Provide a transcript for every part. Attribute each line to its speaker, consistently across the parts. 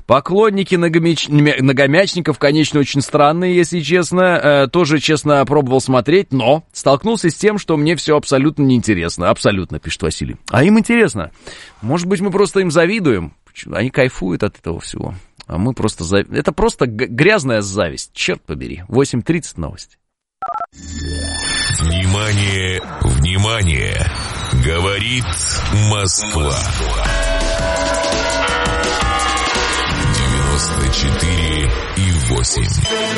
Speaker 1: Поклонники многомячников, конечно, очень странные, если честно. Тоже, честно, пробовал смотреть, но столкнулся с тем, что мне все абсолютно неинтересно. Абсолютно, пишет Василий. А им интересно. Может быть, мы просто им завидуем. Они кайфуют от этого всего. А мы просто... Это просто грязная зависть. Черт побери. 8:30 новости.
Speaker 2: Внимание, внимание! Говорит Москва. 94,8.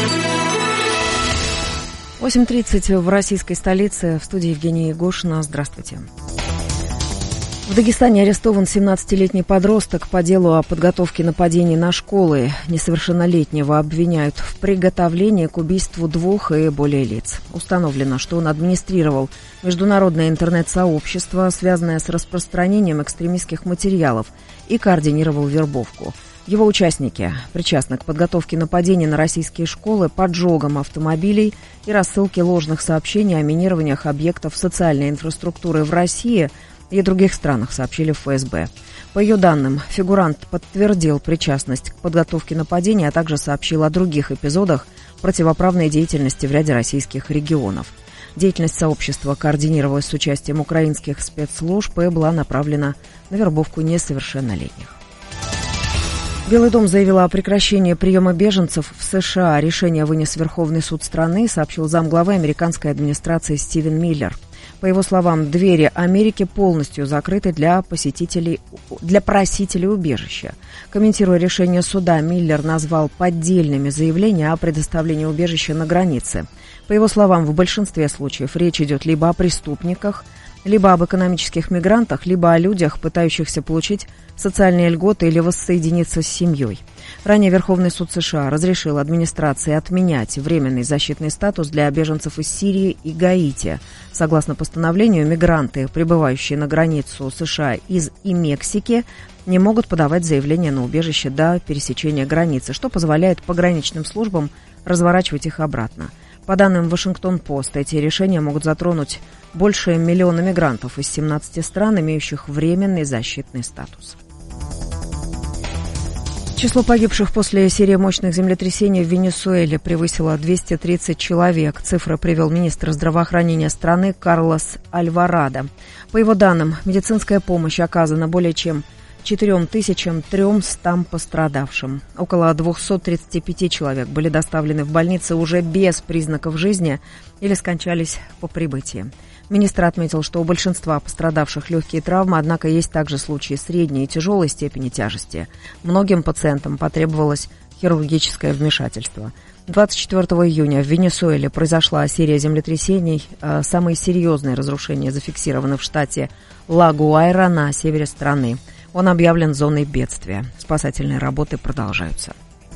Speaker 3: 8:30 в российской столице. В студии Евгения Егошина. Здравствуйте. В Дагестане арестован 17-летний подросток по делу о подготовке нападений на школы. Несовершеннолетнего обвиняют в приготовлении к убийству 2 и более лиц. Установлено, что он администрировал международное интернет-сообщество, связанное с распространением экстремистских материалов, и координировал вербовку. Его участники причастны к подготовке нападений на российские школы, поджогам автомобилей и рассылке ложных сообщений о минированиях объектов социальной инфраструктуры в России и других странах, сообщили в ФСБ. По ее данным, фигурант подтвердил причастность к подготовке нападений, а также сообщил о других эпизодах противоправной деятельности в ряде российских регионов. Деятельность сообщества координировалась с участием украинских спецслужб и была направлена на вербовку несовершеннолетних. Белый дом заявил о прекращении приема беженцев в США. Решение вынес Верховный суд страны, сообщил замглавы американской администрации Стивен Миллер. По его словам, двери Америки полностью закрыты для просителей убежища. Комментируя решение суда, Миллер назвал поддельными заявления о предоставлении убежища на границе. По его словам, в большинстве случаев речь идет либо о преступниках, либо об экономических мигрантах, либо о людях, пытающихся получить социальные льготы или воссоединиться с семьей. Ранее Верховный суд США разрешил администрации отменять временный защитный статус для беженцев из Сирии и Гаити. Согласно постановлению, мигранты, прибывающие на границу США из и Мексики, не могут подавать заявление на убежище до пересечения границы, что позволяет пограничным службам разворачивать их обратно. По данным Вашингтон-Пост, эти решения могут затронуть больше 1 миллиона мигрантов из 17 стран, имеющих временный защитный статус. Число погибших после серии мощных землетрясений в Венесуэле превысило 230 человек. Цифры привел министр здравоохранения страны Карлос Альварадо. По его данным, медицинская помощь оказана более чем 4300 пострадавшим. Около 235 человек были доставлены в больницы уже без признаков жизни или скончались по прибытии. Министр отметил, что у большинства пострадавших легкие травмы, однако есть также случаи средней и тяжелой степени тяжести. Многим пациентам потребовалось хирургическое вмешательство. 24 июня в Венесуэле произошла серия землетрясений. Самые серьезные разрушения зафиксированы в штате Ла-Гуайра на севере страны. Он объявлен зоной бедствия. Спасательные работы продолжаются.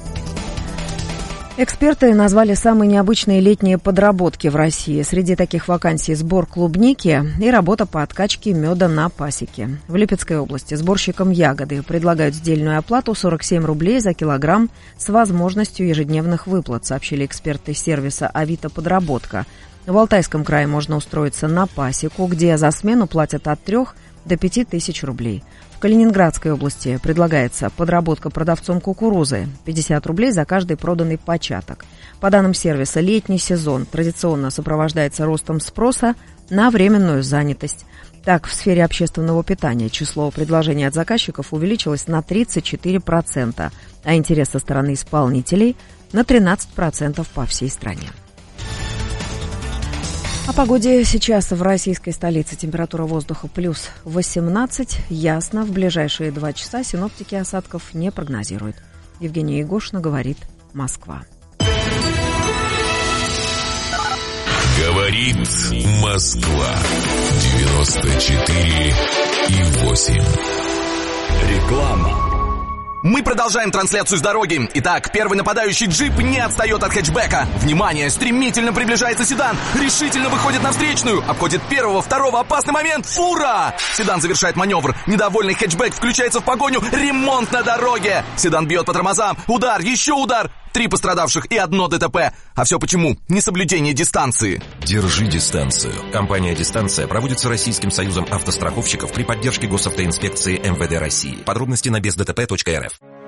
Speaker 3: Эксперты назвали самые необычные летние подработки в России. Среди таких вакансий сбор клубники и работа по откачке меда на пасеке. В Липецкой области сборщикам ягоды предлагают сдельную оплату 47 рублей за килограмм с возможностью ежедневных выплат, сообщили эксперты сервиса «Авито Подработка». В Алтайском крае можно устроиться на пасеку, где за смену платят от 3 до 5 тысяч рублей. В Калининградской области предлагается подработка продавцом кукурузы. 50 рублей за каждый проданный початок. По данным сервиса, летний сезон традиционно сопровождается ростом спроса на временную занятость. Так, в сфере общественного питания число предложений от заказчиков увеличилось на 34%, а интерес со стороны исполнителей на 13% по всей стране. О погоде сейчас в российской столице. Температура воздуха плюс 18. Ясно. В ближайшие 2 часа синоптики осадков не прогнозируют. Евгения Егошина, говорит Москва.
Speaker 2: Говорит Москва. 94,8.
Speaker 4: Реклама. Мы продолжаем трансляцию с дороги. Итак, первый нападающий джип не отстает от хэтчбека. Внимание, стремительно приближается седан. Решительно выходит на встречную. Обходит первого, второго. Опасный момент. Фура! Седан завершает маневр. Недовольный хэтчбек включается в погоню. Ремонт на дороге. Седан бьет по тормозам. Удар, еще удар. 3 пострадавших и 1 ДТП. А все почему? Несоблюдение дистанции.
Speaker 5: Держи дистанцию. Компания «Дистанция» проводится Российским союзом автостраховщиков при поддержке госавтоинспекции МВД России. Подробности на бездтп.рф.